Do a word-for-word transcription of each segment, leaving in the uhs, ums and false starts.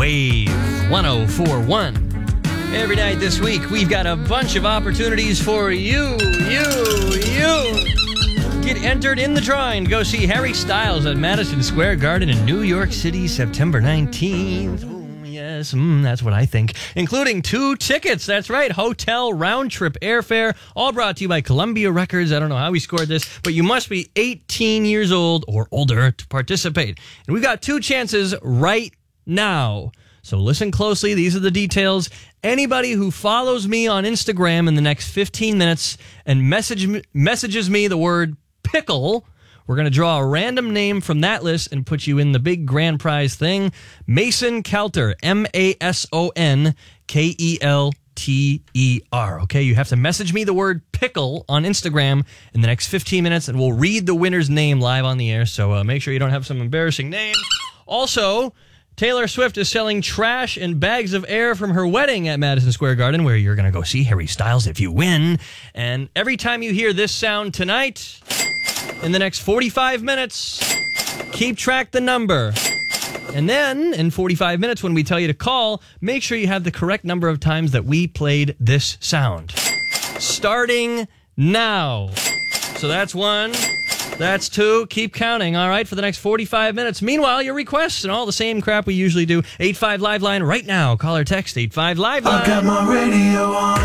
Wave one oh four point one. Every night this week, we've got a bunch of opportunities for you, you, you. Get entered in the drawing to go see Harry Styles at Madison Square Garden in New York City, September nineteenth. Yes, mm, that's what I think. Including two tickets. That's right. Hotel round trip airfare. All brought to you by Columbia Records. I don't know how we scored this, but you must be eighteen years old or older to participate. And we've got two chances right now. So listen closely. These are the details. Anybody who follows me on Instagram in the next fifteen minutes and message messages me the word pickle, we're going to draw a random name from that list and put you in the big grand prize thing. Mason Kelter, M A S O N K E L T E R. Okay, you have to message me the word pickle on Instagram in the next fifteen minutes, and we'll read the winner's name live on the air, so uh, make sure you don't have some embarrassing name. Also, Taylor Swift is selling trash and bags of air from her wedding at Madison Square Garden, where you're going to go see Harry Styles if you win. And every time you hear this sound tonight, in the next forty-five minutes, keep track the number. And then, in forty-five minutes, when we tell you to call, make sure you have the correct number of times that we played this sound. Starting now. So that's one. That's two. Keep counting, all right, for the next forty-five minutes. Meanwhile, your requests and all the same crap we usually do. eight five Live Line right now. Call or text eight five Live Line. I got my radio on.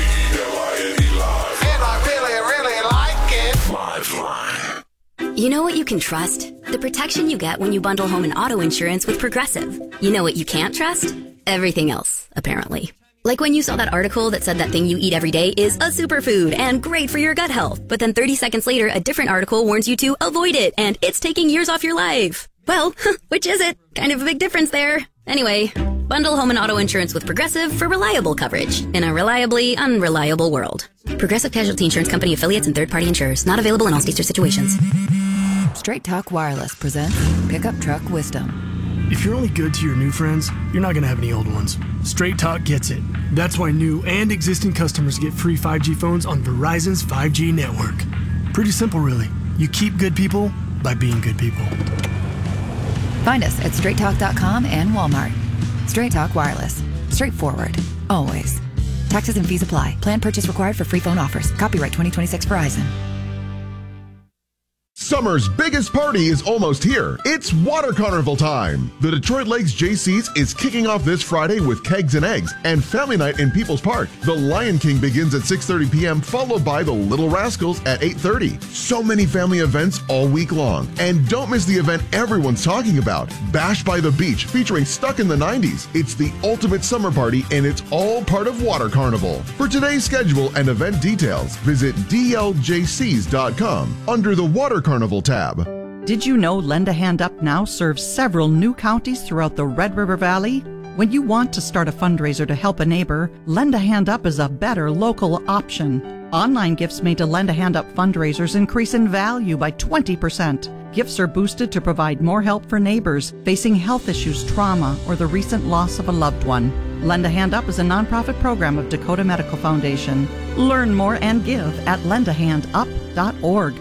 And I really, really like it. Live Line. You know what you can trust? The protection you get when you bundle home and auto insurance with Progressive. You know what you can't trust? Everything else, apparently. Like when you saw that article that said that thing you eat every day is a superfood and great for your gut health. But then thirty seconds later, a different article warns you to avoid it and it's taking years off your life. Well, which is it? Kind of a big difference there. Anyway, bundle home and auto insurance with Progressive for reliable coverage in a reliably unreliable world. Progressive Casualty Insurance Company affiliates and third-party insurers. Not available in all states or situations. Straight Talk Wireless presents Pickup Truck Wisdom. If you're only good to your new friends, you're not going to have any old ones. Straight Talk gets it. That's why new and existing customers get free five G phones on Verizon's five G network. Pretty simple, really. You keep good people by being good people. Find us at straight talk dot com and Walmart. Straight Talk Wireless. Straightforward. Always. Taxes and fees apply. Plan purchase required for free phone offers. Copyright twenty twenty-six Verizon. Summer's biggest party is almost here. It's Water Carnival time. The Detroit Lakes J C's is kicking off this Friday with Kegs and Eggs and Family Night in People's Park. The Lion King begins at six thirty p.m., followed by the Little Rascals at eight thirty. So many family events all week long. And don't miss the event everyone's talking about, Bash by the Beach, featuring Stuck in the nineties. It's the ultimate summer party, and it's all part of Water Carnival. For today's schedule and event details, visit D L J Cs dot com under the Water Carnival tab. Did you know Lend a Hand Up now serves several new counties throughout the Red River Valley? When you want to start a fundraiser to help a neighbor, Lend a Hand Up is a better local option. Online gifts made to Lend a Hand Up fundraisers increase in value by twenty percent. Gifts are boosted to provide more help for neighbors facing health issues, trauma, or the recent loss of a loved one. Lend a Hand Up is a nonprofit program of Dakota Medical Foundation. Learn more and give at lend a hand up dot org.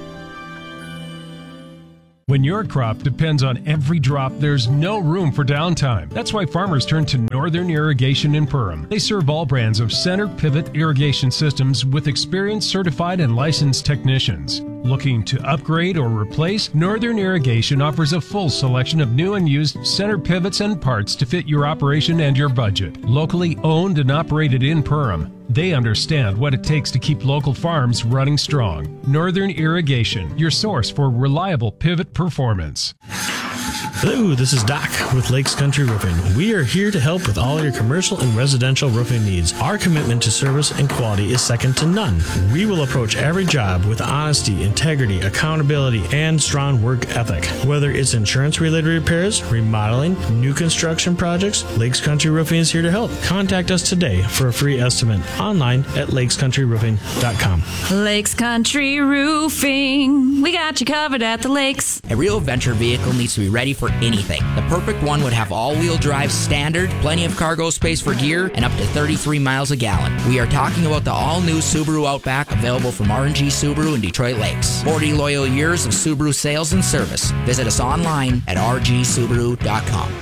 When your crop depends on every drop, there's no room for downtime. That's why farmers turn to Northern Irrigation in Perham. They serve all brands of center pivot irrigation systems with experienced, certified, and licensed technicians. Looking to upgrade or replace? Northern Irrigation offers a full selection of new and used center pivots and parts to fit your operation and your budget. Locally owned and operated in Perham, they understand what it takes to keep local farms running strong. Northern Irrigation, your source for reliable pivot performance. Hello, this is Doc with Lakes Country Roofing. We are here to help with all your commercial and residential roofing needs. Our commitment to service and quality is second to none. We will approach every job with honesty, integrity, accountability, and strong work ethic. Whether it's insurance-related repairs, remodeling, new construction projects, Lakes Country Roofing is here to help. Contact us today for a free estimate online at lakes country roofing dot com. Lakes Country Roofing. We got you covered at the lakes. A real venture vehicle needs to be ready for anything. The perfect one would have all-wheel drive standard, plenty of cargo space for gear, and up to thirty-three miles a gallon. We are talking about the all-new Subaru Outback, available from R and G Subaru in Detroit Lakes. forty loyal years of Subaru sales and service. Visit us online at r g subaru dot com.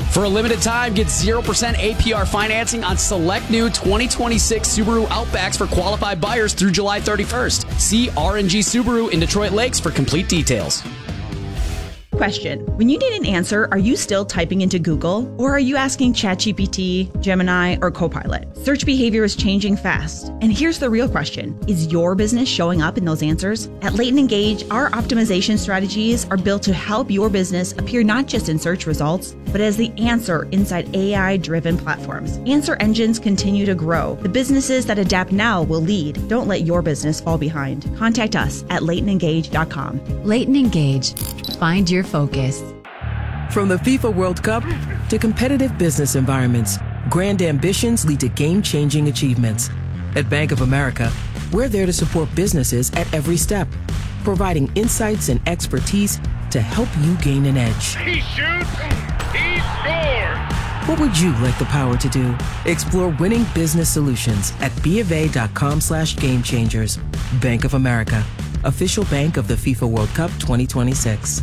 For a limited time, get zero percent A P R financing on select new twenty twenty-six Subaru Outbacks for qualified buyers through July thirty-first. See R and G Subaru in Detroit Lakes for complete details. Question. When you need an answer, are you still typing into Google? Or are you asking ChatGPT, Gemini, or Copilot? Search behavior is changing fast. And here's the real question. Is your business showing up in those answers? At Leighton Engage, our optimization strategies are built to help your business appear not just in search results, but as the answer inside A I-driven platforms. Answer engines continue to grow. The businesses that adapt now will lead. Don't let your business fall behind. Contact us at leighton engage dot com. Leighton Engage. Find your focus. From the FIFA World Cup to competitive business environments, grand ambitions lead to game-changing achievements. At Bank of America, we're there to support businesses at every step, providing insights and expertise to help you gain an edge. He shoots, he scores! What would you like the power to do? Explore winning business solutions at bofa.com slash game changers. Bank of America, official bank of the FIFA World Cup twenty twenty-six.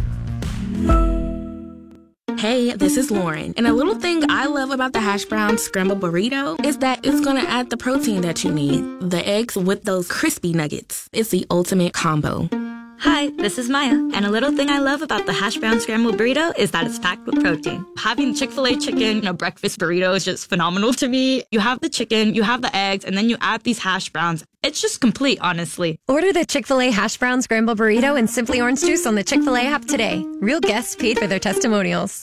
Hey, this is Lauren, and a little thing I love about the hash brown scrambled burrito is that it's gonna add the protein that you need. The eggs with those crispy nuggets. It's the ultimate combo. Hi, this is Maya, and a little thing I love about the hash brown scrambled burrito is that it's packed with protein. Having Chick-fil-A chicken in a breakfast burrito is just phenomenal to me. You have the chicken, you have the eggs, and then you add these hash browns. It's just complete, honestly. Order the Chick-fil-A hash brown scrambled burrito and Simply Orange Juice on the Chick-fil-A app today. Real guests paid for their testimonials.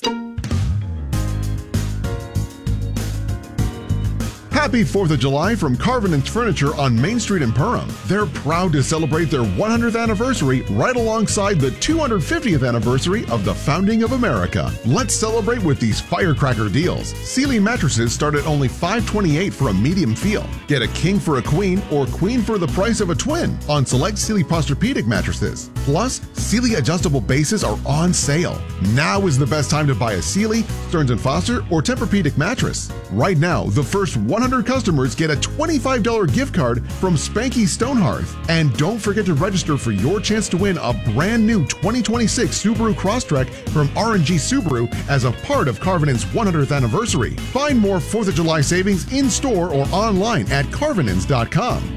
Happy fourth of July from Carvinen's Furniture on Main Street in Perham. They're proud to celebrate their one hundredth anniversary right alongside the two hundred fiftieth anniversary of the founding of America. Let's celebrate with these firecracker deals. Sealy mattresses start at only five hundred twenty-eight dollars for a medium feel. Get a king for a queen or queen for the price of a twin on select Sealy Posturepedic mattresses. Plus, Sealy adjustable bases are on sale. Now is the best time to buy a Sealy, Stearns and Foster, or Tempur-Pedic mattress. Right now, the first one hundred customers get a twenty-five dollars gift card from Spanky Stonehearth. And don't forget to register for your chance to win a brand new twenty twenty-six Subaru Crosstrek from R and G Subaru as a part of Carvinen's one hundredth anniversary. Find more fourth of July savings in store or online at carvinens dot com.